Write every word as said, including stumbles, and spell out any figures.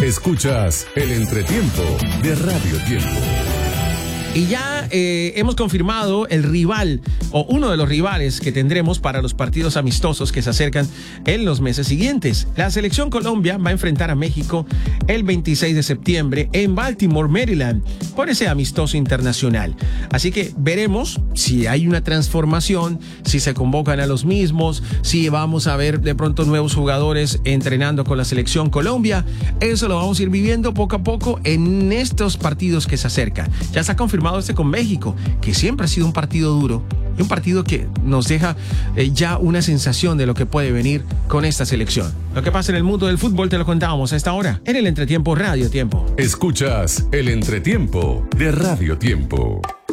Escuchas el entretiempo de Radio Tiempo. Y ya eh, hemos confirmado el rival o uno de los rivales que tendremos para los partidos amistosos que se acercan en los meses siguientes. La selección Colombia va a enfrentar a México el veintiséis de septiembre en Baltimore, Maryland, por ese amistoso internacional. Así que veremos si hay una transformación, si se convocan a los mismos, si vamos a ver de pronto nuevos jugadores entrenando con la selección Colombia. Eso lo vamos a ir viviendo poco a poco en estos partidos que se acercan. Ya se ha confirmado este con México, que siempre ha sido un partido duro y un partido que nos deja eh, ya una sensación de lo que puede venir con esta selección. Lo que pasa en el mundo del fútbol te lo contábamos a esta hora en el Entretiempo Radio Tiempo. Escuchas el Entretiempo de Radio Tiempo.